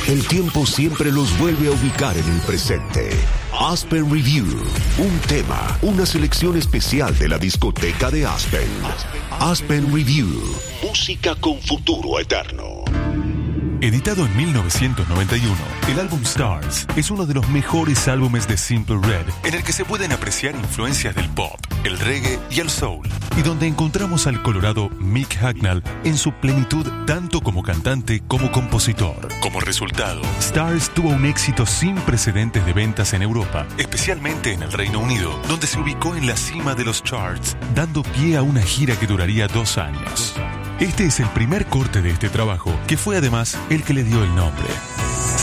El tiempo siempre los vuelve a ubicar en el presente. Aspen Review, un tema, una selección especial de la discoteca de Aspen. Aspen Review, música con futuro eterno. Editado en 1991, el álbum Stars es uno de los mejores álbumes de Simply Red, en el que se pueden apreciar influencias del pop, el reggae y el soul, y donde encontramos al colorado Mick Hucknall en su plenitud tanto como cantante como compositor. Como resultado, Stars tuvo un éxito sin precedentes de ventas en Europa, especialmente en el Reino Unido, donde se ubicó en la cima de los charts, dando pie a una gira que duraría 2 años. Este es el primer corte de este trabajo, que fue además el que le dio el nombre.